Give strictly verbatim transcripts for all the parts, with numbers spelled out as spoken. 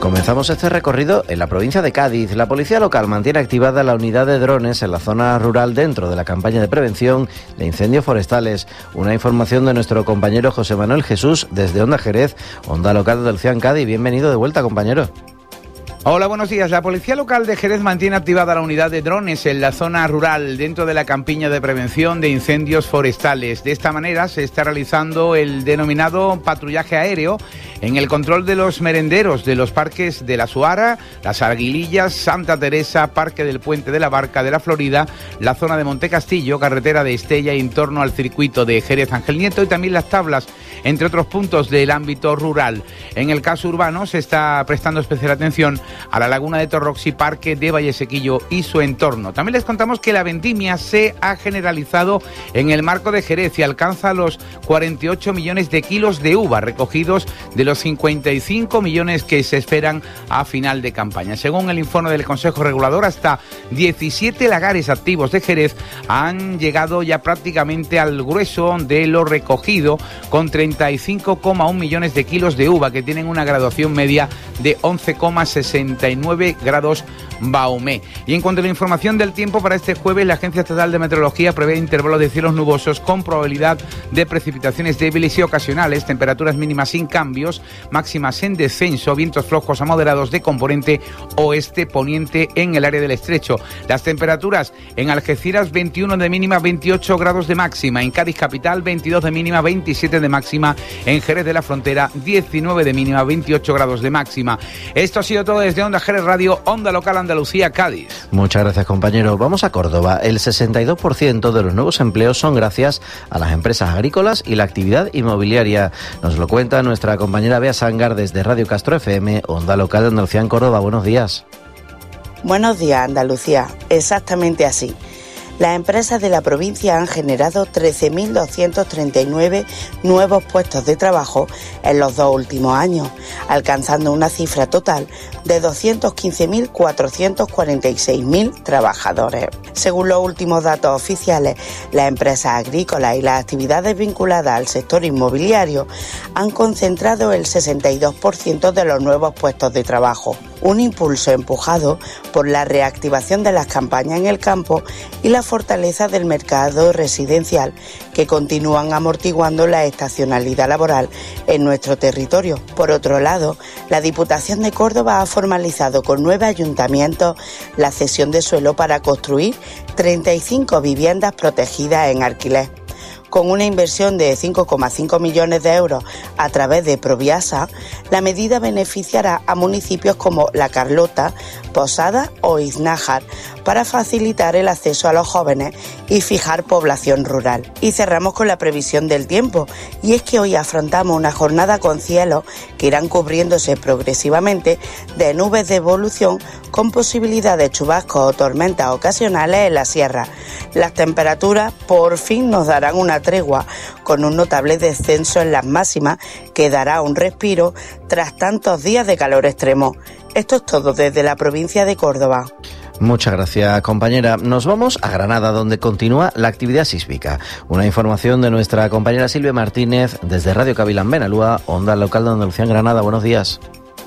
Comenzamos este recorrido en la provincia de Cádiz. La policía local mantiene activada la unidad de drones en la zona rural dentro de la campaña de prevención de incendios forestales. Una información de nuestro compañero José Manuel Jesús desde Onda Jerez, Onda Local del Cian Cádiz. Bienvenido de vuelta, compañero. Hola, buenos días. La Policía Local de Jerez mantiene activada la unidad de drones en la zona rural dentro de la campaña de prevención de incendios forestales. De esta manera se está realizando el denominado patrullaje aéreo en el control de los merenderos de los parques de La Suara, Las Aguilillas, Santa Teresa, Parque del Puente de la Barca de la Florida, la zona de Montecastillo, carretera de Estella y en torno al circuito de Jerez Ángel Nieto y también Las Tablas, entre otros puntos del ámbito rural. En el caso urbano se está prestando especial atención a la laguna de Torrox y Parque de Vallesequillo y su entorno. También les contamos que la vendimia se ha generalizado en el marco de Jerez y alcanza los cuarenta y ocho millones de kilos de uva recogidos de los cincuenta y cinco millones que se esperan a final de campaña. Según el informe del Consejo Regulador, hasta diecisiete lagares activos de Jerez han llegado ya prácticamente al grueso de lo recogido, con treinta y cinco coma uno millones de kilos de uva que tienen una graduación media de once coma sesenta y nueve grados Baumé. Y en cuanto a la información del tiempo para este jueves, la Agencia Estatal de Meteorología prevé intervalos de cielos nubosos con probabilidad de precipitaciones débiles y ocasionales, temperaturas mínimas sin cambios, máximas en descenso, vientos flojos a moderados de componente oeste-poniente en el área del estrecho. Las temperaturas en Algeciras veintiuno de mínima, veintiocho grados de máxima, en Cádiz capital veintidós de mínima, veintisiete de máxima, en Jerez de la Frontera diecinueve de mínima, veintiocho grados de máxima. Esto ha sido todo desde Onda Jerez Radio, Onda Local Andalucía, Cádiz. Muchas gracias, compañero. Vamos a Córdoba. El sesenta y dos por ciento de los nuevos empleos son gracias a las empresas agrícolas y la actividad inmobiliaria. Nos lo cuenta nuestra compañera Bea Sangar desde Radio Castro F M, Onda Local de Andalucía en Córdoba. Buenos días. Buenos días, Andalucía. Exactamente así. Las empresas de la provincia han generado trece mil doscientos treinta y nueve nuevos puestos de trabajo en los dos últimos años, alcanzando una cifra total de doscientos quince mil cuatrocientos cuarenta y seis mil trabajadores. Según los últimos datos oficiales, las empresas agrícolas y las actividades vinculadas al sector inmobiliario han concentrado el sesenta y dos por ciento de los nuevos puestos de trabajo. Un impulso empujado por la reactivación de las campañas en el campo y la fortaleza del mercado residencial, que continúan amortiguando la estacionalidad laboral en nuestro territorio. Por otro lado, la Diputación de Córdoba ha formalizado con nueve ayuntamientos la cesión de suelo para construir treinta y cinco viviendas protegidas en alquiler. Con una inversión de cinco coma cinco millones de euros a través de Proviasa, la medida beneficiará a municipios como La Carlota, Posada o Iznájar para facilitar el acceso a los jóvenes y fijar población rural. Y cerramos con la previsión del tiempo, y es que hoy afrontamos una jornada con cielos que irán cubriéndose progresivamente de nubes de evolución con posibilidad de chubascos o tormentas ocasionales en la sierra. Las temperaturas por fin nos darán una tregua, con un notable descenso en las máximas que dará un respiro tras tantos días de calor extremo. Esto es todo desde la provincia de Córdoba. Muchas gracias, compañera. Nos vamos a Granada, donde continúa la actividad sísmica. Una información de nuestra compañera Silvia Martínez desde Radio Cavilán Benalúa, Onda Local de Andalucía en Granada. Buenos días.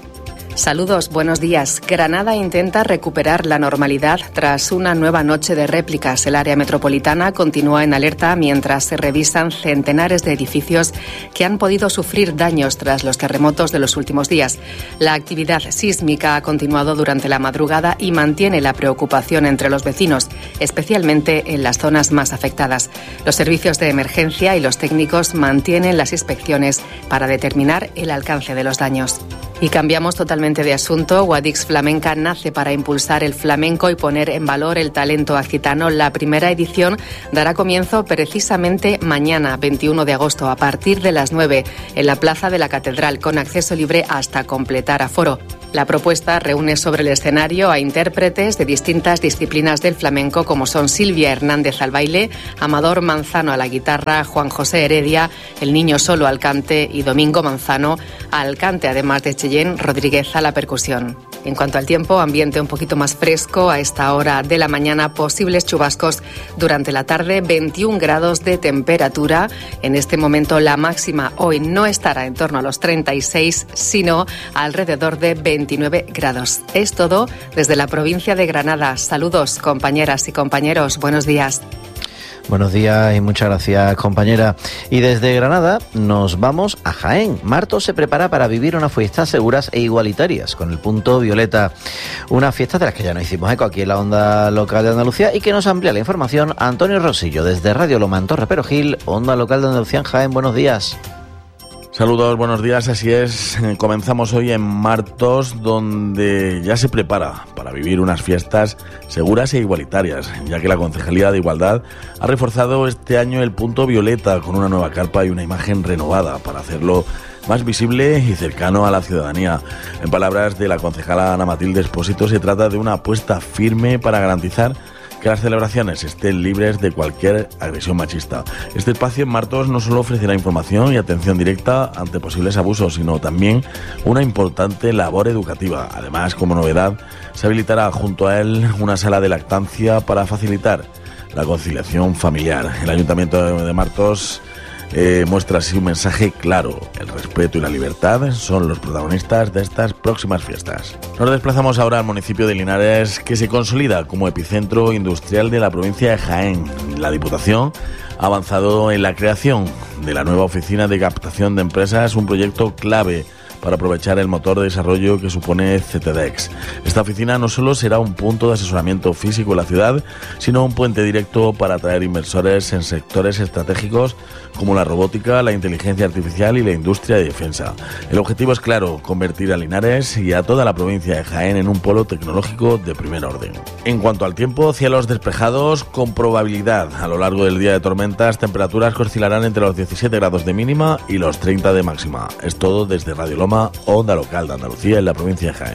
Saludos, buenos días. Granada intenta recuperar la normalidad tras una nueva noche de réplicas. El área metropolitana continúa en alerta mientras se revisan centenares de edificios que han podido sufrir daños tras los terremotos de los últimos días. La actividad sísmica ha continuado durante la madrugada y mantiene la preocupación entre los vecinos, especialmente en las zonas más afectadas. Los servicios de emergencia y los técnicos mantienen las inspecciones para determinar el alcance de los daños. Y cambiamos totalmente de asunto. Guadix Flamenca nace para impulsar el flamenco y poner en valor el talento accitano. La primera edición dará comienzo precisamente mañana, veintiuno de agosto, a partir de las nueve, en la Plaza de la Catedral, con acceso libre hasta completar aforo. La propuesta reúne sobre el escenario a intérpretes de distintas disciplinas del flamenco, como son Silvia Hernández al baile, Amador Manzano a la guitarra, Juan José Heredia, El Niño Solo al cante y Domingo Manzano al cante, además de Cheyenne Rodríguez a la percusión. En cuanto al tiempo, ambiente un poquito más fresco a esta hora de la mañana, posibles chubascos durante la tarde, veintiún grados de temperatura. En este momento la máxima hoy no estará en torno a los treinta y seis, sino alrededor de veintinueve grados. Es todo desde la provincia de Granada. Saludos, compañeras y compañeros. Buenos días. Buenos días y muchas gracias, compañera. Y desde Granada nos vamos a Jaén. Martos se prepara para vivir unas fiestas seguras e igualitarias con el punto violeta. Una fiesta de las que ya nos hicimos eco aquí en la onda local de Andalucía y que nos amplía la información Antonio Rosillo desde Radio Loma en Torre Perojil, onda local de Andalucía en Jaén. Buenos días. Saludos, buenos días, así es, comenzamos hoy en Martos, donde ya se prepara para vivir unas fiestas seguras e igualitarias, ya que la Concejalía de Igualdad ha reforzado este año el punto violeta con una nueva carpa y una imagen renovada para hacerlo más visible y cercano a la ciudadanía. En palabras de la concejala Ana Matilde Expósito, se trata de una apuesta firme para garantizar que las celebraciones estén libres de cualquier agresión machista. Este espacio en Martos no solo ofrecerá información y atención directa ante posibles abusos, sino también una importante labor educativa. Además, como novedad, se habilitará junto a él una sala de lactancia para facilitar la conciliación familiar. El Ayuntamiento de Martos Eh, muestra así un mensaje claro: el respeto y la libertad son los protagonistas de estas próximas fiestas. Nos desplazamos ahora al municipio de Linares, que se consolida como epicentro industrial de la provincia de Jaén. La Diputación ha avanzado en la creación de la nueva oficina de captación de empresas, un proyecto clave para aprovechar el motor de desarrollo que supone C T D E X. Esta oficina no solo será un punto de asesoramiento físico en la ciudad, sino un puente directo para atraer inversores en sectores estratégicos como la robótica, la inteligencia artificial y la industria de defensa. El objetivo es claro: convertir a Linares y a toda la provincia de Jaén en un polo tecnológico de primer orden. En cuanto al tiempo, cielos despejados con probabilidad a lo largo del día de tormentas, temperaturas que oscilarán entre los diecisiete grados de mínima y los treinta de máxima. Es todo desde Radio Loma, onda local de Andalucía en la provincia de Jaén.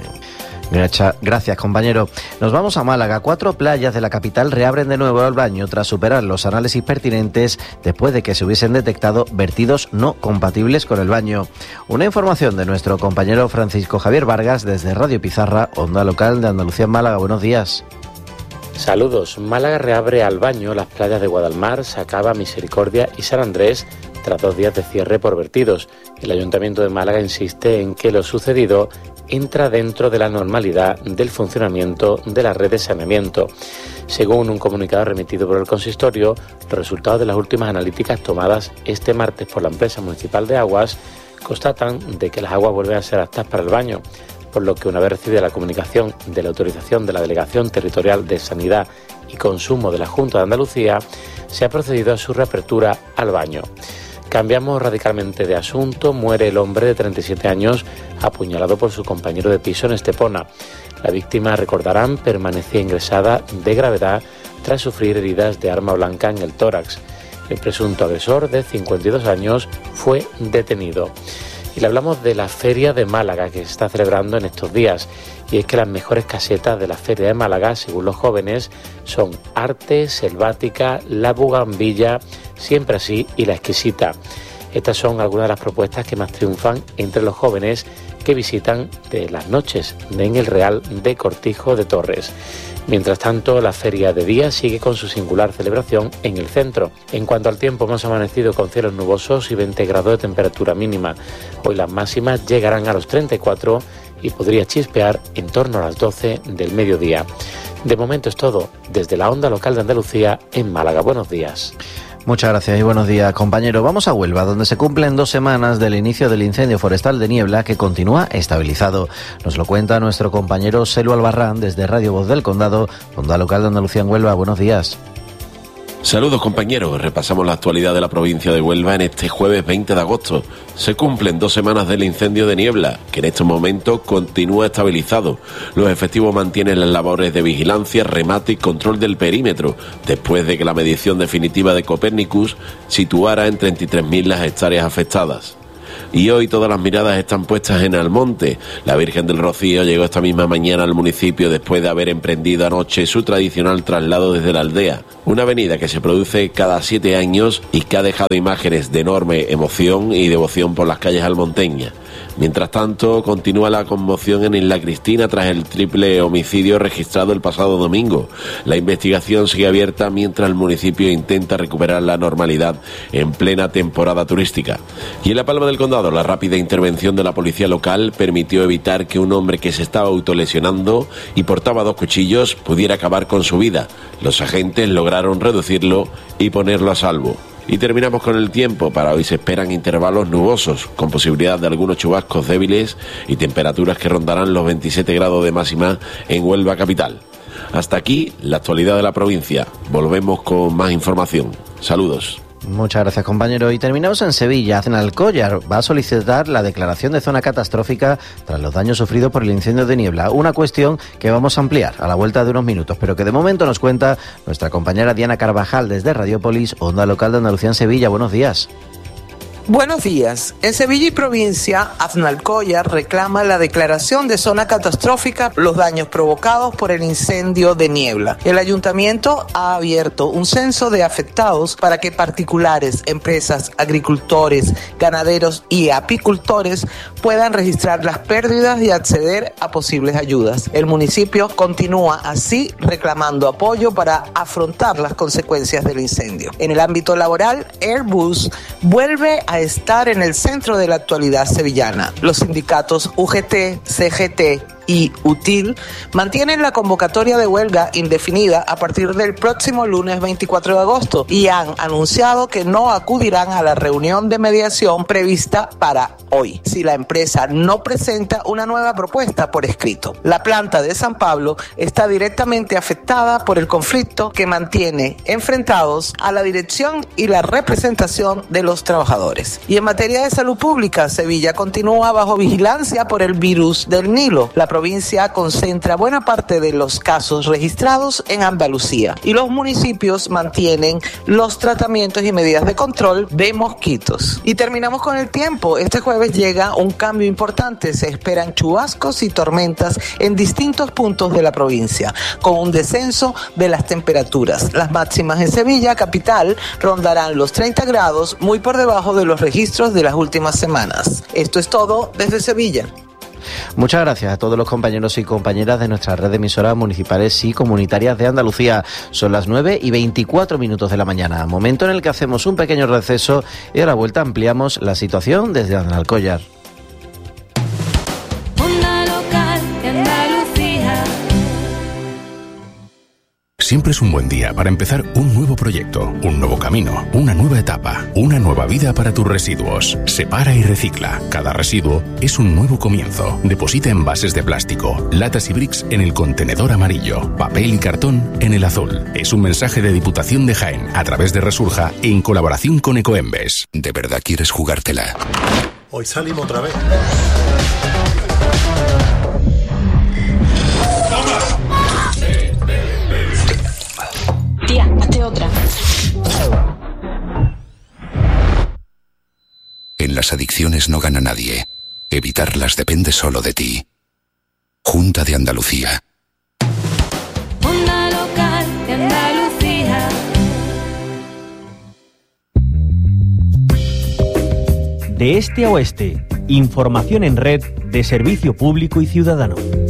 Gracias, compañero. Nos vamos a Málaga. Cuatro playas de la capital reabren de nuevo el baño tras superar los análisis pertinentes después de que se hubiesen detectado vertidos no compatibles con el baño. Una información de nuestro compañero Francisco Javier Vargas desde Radio Pizarra, onda local de Andalucía en Málaga. Buenos días. Saludos. Málaga reabre al baño las playas de Guadalmar, Sacaba, Misericordia y San Andrés tras dos días de cierre por vertidos. El Ayuntamiento de Málaga insiste en que lo sucedido entra dentro de la normalidad del funcionamiento de la red de saneamiento. Según un comunicado remitido por el consistorio, los resultados de las últimas analíticas tomadas este martes por la empresa municipal de aguas constatan de que las aguas vuelven a ser aptas para el baño, por lo que una vez recibida la comunicación de la autorización de la Delegación Territorial de Sanidad y Consumo de la Junta de Andalucía, se ha procedido a su reapertura al baño. Cambiamos radicalmente de asunto. Muere el hombre de treinta y siete años apuñalado por su compañero de piso en Estepona. La víctima, recordarán, permanecía ingresada de gravedad tras sufrir heridas de arma blanca en el tórax. El presunto agresor, de cincuenta y dos años, fue detenido. Y le hablamos de la Feria de Málaga, que se está celebrando en estos días. Y es que las mejores casetas de la Feria de Málaga, según los jóvenes, son Arte, Selvática, La Bugambilla, Siempre Así y La Exquisita. Estas son algunas de las propuestas que más triunfan entre los jóvenes que visitan de las noches en el Real de Cortijo de Torres. Mientras tanto, la feria de día sigue con su singular celebración en el centro. En cuanto al tiempo, hemos amanecido con cielos nubosos y veinte grados de temperatura mínima. Hoy las máximas llegarán a los treinta y cuatro y podría chispear en torno a las doce del mediodía. De momento es todo desde la onda local de Andalucía en Málaga. Buenos días. Muchas gracias y buenos días, compañero. Vamos a Huelva, donde se cumplen dos semanas del inicio del incendio forestal de Niebla, que continúa estabilizado. Nos lo cuenta nuestro compañero Selu Albarrán desde Radio Voz del Condado, onda local de Andalucía en Huelva. Buenos días. Saludos, compañeros. Repasamos la actualidad de la provincia de Huelva en este jueves veinte de agosto. Se cumplen dos semanas del incendio de Niebla, que en estos momentos continúa estabilizado. Los efectivos mantienen las labores de vigilancia, remate y control del perímetro, después de que la medición definitiva de Copernicus situara en treinta y tres mil las hectáreas afectadas. Y hoy todas las miradas están puestas en Almonte. La Virgen del Rocío llegó esta misma mañana al municipio después de haber emprendido anoche su tradicional traslado desde la aldea, una avenida que se produce cada siete años y que ha dejado imágenes de enorme emoción y devoción por las calles almonteñas. Mientras tanto, continúa la conmoción en Isla Cristina tras el triple homicidio registrado el pasado domingo. La investigación sigue abierta mientras el municipio intenta recuperar la normalidad en plena temporada turística. Y en La Palma del Condado, la rápida intervención de la policía local permitió evitar que un hombre que se estaba autolesionando y portaba dos cuchillos pudiera acabar con su vida. Los agentes lograron reducirlo y ponerlo a salvo. Y terminamos con el tiempo. Para hoy se esperan intervalos nubosos, con posibilidad de algunos chubascos débiles y temperaturas que rondarán los veintisiete grados de máxima en Huelva capital. Hasta aquí la actualidad de la provincia. Volvemos con más información. Saludos. Muchas gracias, compañero. Y terminamos en Sevilla. Aznalcóllar va a solicitar la declaración de zona catastrófica tras los daños sufridos por el incendio de Niebla. Una cuestión que vamos a ampliar a la vuelta de unos minutos, pero que de momento nos cuenta nuestra compañera Diana Carvajal desde Radiopolis, Onda Local de Andalucía en Sevilla. Buenos días. Buenos días. En Sevilla y provincia, Aznalcóllar reclama la declaración de zona catastrófica por los daños provocados por el incendio de Niebla. El ayuntamiento ha abierto un censo de afectados para que particulares, empresas, agricultores, ganaderos y apicultores puedan registrar las pérdidas y acceder a posibles ayudas. El municipio continúa así reclamando apoyo para afrontar las consecuencias del incendio. En el ámbito laboral, Airbus vuelve a estar en el centro de la actualidad sevillana. Los sindicatos U G T, C G T y UTIL mantienen la convocatoria de huelga indefinida a partir del próximo lunes veinticuatro de agosto y han anunciado que no acudirán a la reunión de mediación prevista para hoy, si la empresa no presenta una nueva propuesta por escrito. La planta de San Pablo está directamente afectada por el conflicto que mantiene enfrentados a la dirección y la representación de los trabajadores. Y en materia de salud pública, Sevilla continúa bajo vigilancia por el virus del Nilo. La provincia concentra buena parte de los casos registrados en Andalucía y los municipios mantienen los tratamientos y medidas de control de mosquitos. Y terminamos con el tiempo. Este jueves llega un cambio importante. Se esperan chubascos y tormentas en distintos puntos de la provincia, con un descenso de las temperaturas. Las máximas en Sevilla capital rondarán los treinta grados, muy por debajo de los registros de las últimas semanas. Esto es todo desde Sevilla. Muchas gracias a todos los compañeros y compañeras de nuestra red de emisoras municipales y comunitarias de Andalucía. Son las nueve y veinticuatro minutos de la mañana, momento en el que hacemos un pequeño receso y a la vuelta ampliamos la situación desde Aznalcóllar. Onda Local de Andalucía. Siempre es un buen día para empezar un nuevo proyecto, un nuevo camino, una nueva etapa, una nueva vida para tus residuos. Separa y recicla. Cada residuo es un nuevo comienzo. Deposita envases de plástico, latas y bricks en el contenedor amarillo, papel y cartón en el azul. Es un mensaje de Diputación de Jaén a través de Resurja en colaboración con Ecoembes. ¿De verdad quieres jugártela? Hoy salimos otra vez. Tía, hazte otra. En las adicciones no gana nadie. Evitarlas depende solo de ti. Junta de Andalucía. Onda Local de Andalucía. De este a oeste, información en red de servicio público y ciudadano.